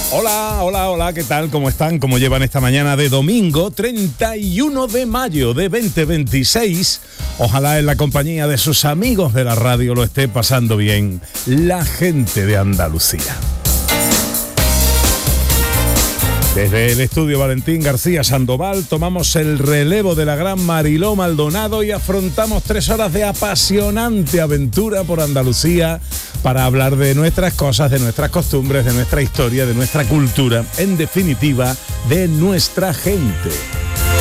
Hola, ¿qué tal? ¿Cómo están? ¿Cómo llevan esta mañana de domingo 31 de mayo de 2026? Ojalá en la compañía de sus amigos de la radio lo esté pasando bien la gente de Andalucía. Desde el estudio Valentín García Sandoval tomamos el relevo de la gran Mariló Maldonado y afrontamos 3 horas de apasionante aventura por Andalucía para hablar de nuestras cosas, de nuestras costumbres, de nuestra historia, de nuestra cultura, en definitiva, de nuestra gente.